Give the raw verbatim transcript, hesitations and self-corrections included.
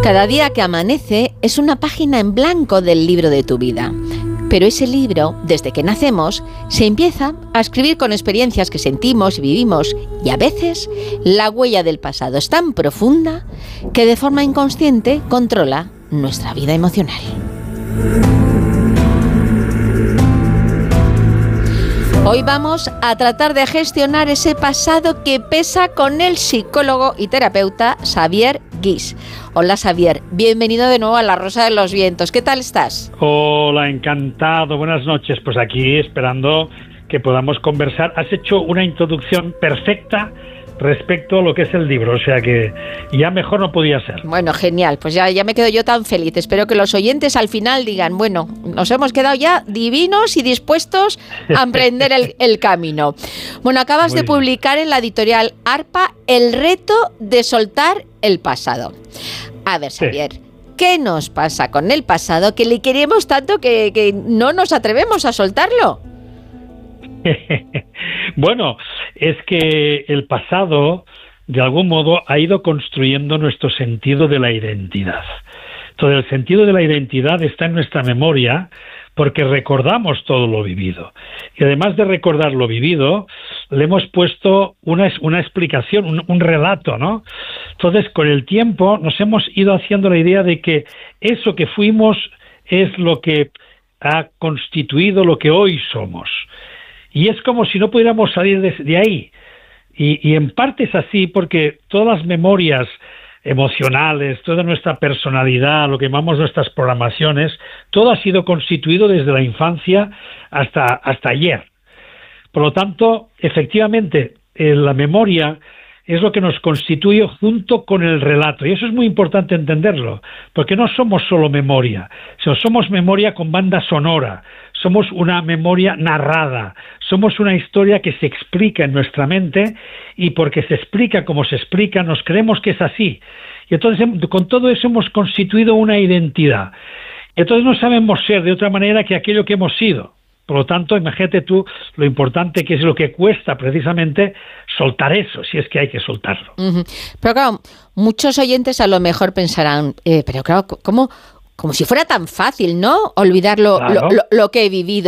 Cada día que amanece es una página en blanco del libro de tu vida. Pero ese libro, desde que nacemos, se empieza a escribir con experiencias que sentimos y vivimos, y a veces la huella del pasado es tan profunda que de forma inconsciente controla nuestra vida emocional. Hoy vamos a tratar de gestionar ese pasado que pesa con el psicólogo y terapeuta Xavier Guix. Hola Xavier, bienvenido de nuevo a La Rosa de los Vientos. ¿Qué tal estás? Hola, encantado, buenas noches. Pues aquí esperando que podamos conversar. Has hecho una introducción perfecta respecto a lo que es el libro, o sea que ya mejor no podía ser. Bueno, genial, pues ya, ya me quedo yo tan feliz. Espero que los oyentes al final digan, bueno, nos hemos quedado ya divinos y dispuestos a emprender el, el camino. Bueno, acabas Muy de publicar bien. en la editorial ARPA El reto de soltar el pasado. A ver, Xavier, sí. ¿Qué nos pasa con el pasado que le queremos tanto que, que no nos atrevemos a soltarlo? Bueno, es que el pasado, de algún modo, ha ido construyendo nuestro sentido de la identidad. Entonces, el sentido de la identidad está en nuestra memoria porque recordamos todo lo vivido. Y además de recordar lo vivido, le hemos puesto una, una explicación, un, un relato, ¿no? Entonces, con el tiempo nos hemos ido haciendo la idea de que eso que fuimos es lo que ha constituido lo que hoy somos. Y es como si no pudiéramos salir de, de ahí. Y, y en parte es así porque todas las memorias emocionales, toda nuestra personalidad, lo que llamamos nuestras programaciones, todo ha sido constituido desde la infancia hasta, hasta ayer. Por lo tanto, efectivamente, eh, la memoria es lo que nos constituye junto con el relato. Y eso es muy importante entenderlo, porque no somos solo memoria, sino somos memoria con banda sonora, somos una memoria narrada, somos una historia que se explica en nuestra mente y porque se explica como se explica, nos creemos que es así. Y entonces con todo eso hemos constituido una identidad. Y entonces no sabemos ser de otra manera que aquello que hemos sido. Por lo tanto, imagínate tú lo importante que es lo que cuesta precisamente soltar eso, si es que hay que soltarlo. Uh-huh. Pero claro, muchos oyentes a lo mejor pensarán, eh, pero claro, ¿cómo, como si fuera tan fácil, ¿no? Olvidar lo, claro. lo, lo, lo que he vivido.